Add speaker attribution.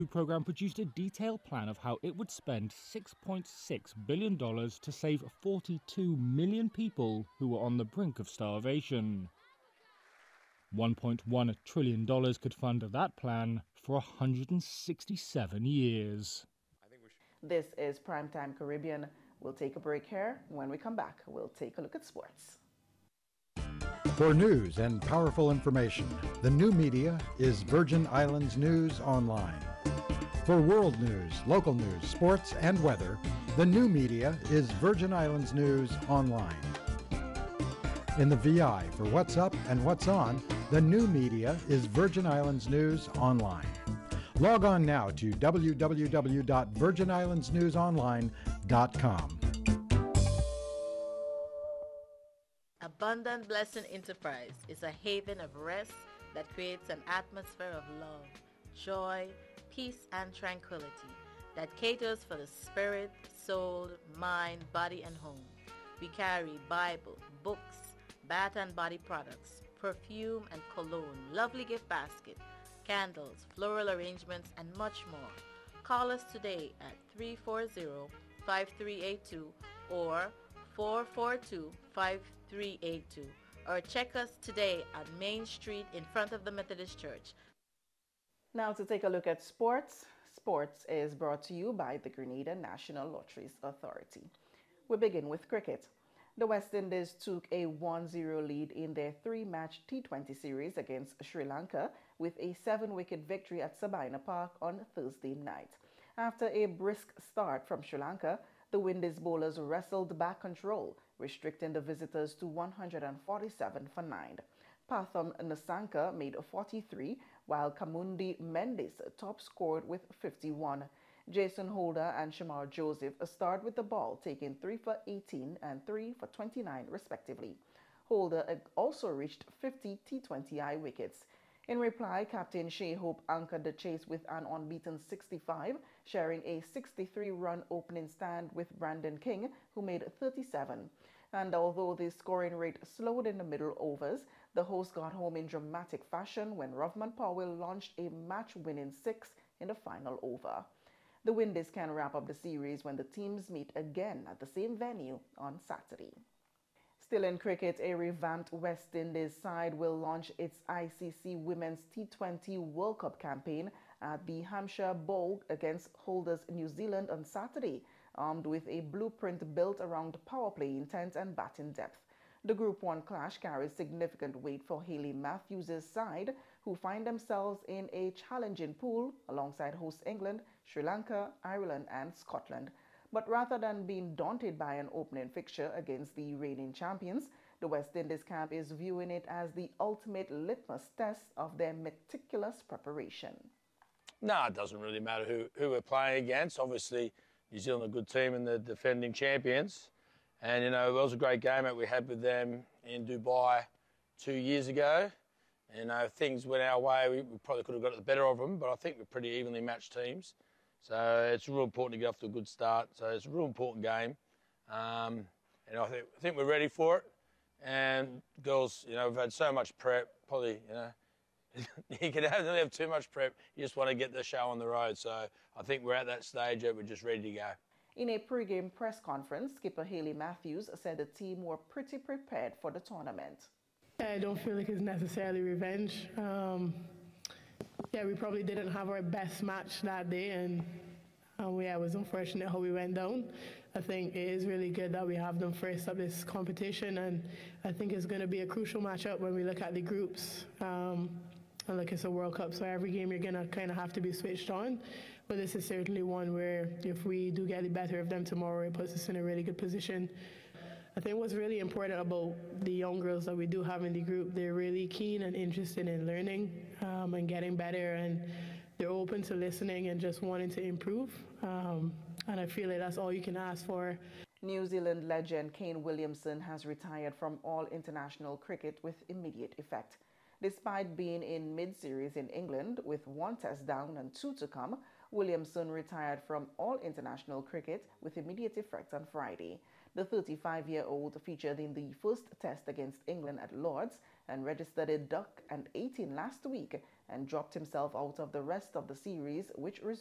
Speaker 1: program produced a detailed plan of how it would spend $6.6 billion to save 42 million people who were on the brink of starvation. $1.1 trillion could fund that plan for 167 years.
Speaker 2: This is Primetime Caribbean. We'll take a break here. When we come back, we'll take a look at sports.
Speaker 3: For news and powerful information, the new media is Virgin Islands News Online. For world news, local news, sports, and weather, the new media is Virgin Islands News Online. In the VI for what's up and what's on, the new media is Virgin Islands News Online. Log on now to www.virginislandsnewsonline.com.
Speaker 4: Abundant Blessing Enterprise is a haven of rest that creates an atmosphere of love, joy, peace, and tranquility that caters for the spirit, soul, mind, body, and home. We carry Bible, books, bath and body products, perfume and cologne, lovely gift basket, candles, floral arrangements, and much more. Call us today at 340-5382 or 442-5382 or check us today at Main Street in front of the Methodist Church.
Speaker 2: Now to take a look at sports. Sports is brought to you by the Grenada National Lotteries Authority. We begin with cricket. The West Indies took a 1-0 lead in their three-match T20 series against Sri Lanka with a 7-wicket victory at Sabina Park on Thursday night. After a brisk start from Sri Lanka, the Windies bowlers wrestled back control, restricting the visitors to 147 for 9. Pathum Nissanka made 43, while Kamundi Mendes top scored with 51. Jason Holder and Shamar Joseph starred with the ball, taking 3 for 18 and 3 for 29 respectively. Holder also reached 50 T20I wickets. In reply, Captain Shea Hope anchored the chase with an unbeaten 65, sharing a 63-run opening stand with Brandon King, who made 37. And although the scoring rate slowed in the middle overs, the hosts got home in dramatic fashion when Rovman Powell launched a match-winning 6 in the final over. The Windies can wrap up the series when the teams meet again at the same venue on Saturday. Still in cricket, a revamped West Indies side will launch its ICC Women's T20 World Cup campaign at the Hampshire Bowl against holders New Zealand on Saturday, armed with a blueprint built around power play intent and batting depth. The Group 1 clash carries significant weight for Hayley Matthews' side, who find themselves in a challenging pool alongside host England, Sri Lanka, Ireland, and Scotland. But rather than being daunted by an opening fixture against the reigning champions, the West Indies camp is viewing it as the ultimate litmus test of their meticulous preparation.
Speaker 5: No, it doesn't really matter who we're playing against. Obviously, New Zealand are a good team and the defending champions. And, it was a great game that we had with them in Dubai 2 years ago. Things went our way. We probably could have got the better of them, but I think we're pretty evenly matched teams. So it's real important to get off to a good start. So it's a real important game. And I think we're ready for it. And girls, we've had so much prep, probably, you can only have too much prep. You just want to get the show on the road. So I think we're at that stage that we're just ready to go.
Speaker 2: In a pre-game press conference, skipper Hayley Matthews said the team were pretty prepared for the tournament.
Speaker 6: I don't feel like it's necessarily revenge. We probably didn't have our best match that day, and it was unfortunate how we went down. I think it is really good that we have them first up this competition, and I think it's going to be a crucial matchup when we look at the groups. And look, it's a World Cup, so every game you're going to kind of have to be switched on. But this is certainly one where if we do get the better of them tomorrow, it puts us in a really good position. I think what's really important about the young girls that we do have in the group, they're really keen and interested in learning and getting better, and they're open to listening and just wanting to improve. And I feel like that's all you can ask for.
Speaker 2: New Zealand legend Kane Williamson has retired from all international cricket with immediate effect. Despite being in mid-series in England with 1 test down and 2 to come, Williamson retired from all international cricket with immediate effect on Friday. The 35-year-old featured in the first test against England at Lord's and registered a duck and 18 last week and dropped himself out of the rest of the series, which